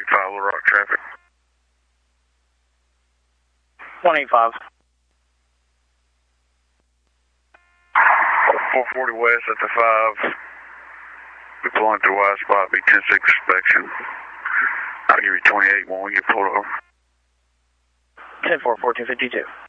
185 Little Rock traffic. 185. 440 west at the 5. We pulling through wide spot, be 10-6 inspection. I'll give you 28 when we get pulled over. 10-4, 1452.